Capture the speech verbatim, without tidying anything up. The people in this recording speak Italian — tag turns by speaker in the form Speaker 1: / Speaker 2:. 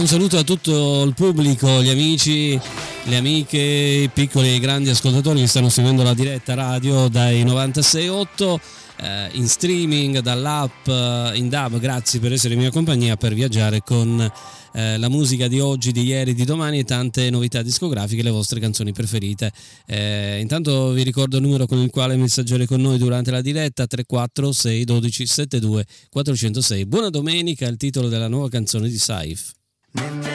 Speaker 1: un saluto a tutto il pubblico, gli amici, le amiche, i piccoli e grandi ascoltatori che stanno seguendo la diretta radio dai novantasei virgola otto, eh, in streaming, dall'app, in D A B. Grazie per essere in mia compagnia per viaggiare con eh, la musica di oggi, di ieri, di domani e tante novità discografiche, le vostre canzoni preferite. Eh, intanto vi ricordo il numero con il quale messaggiare con noi durante la diretta: tre quattro sei uno due sette due quattro zero sei. Buona domenica, il titolo della nuova canzone di Saif.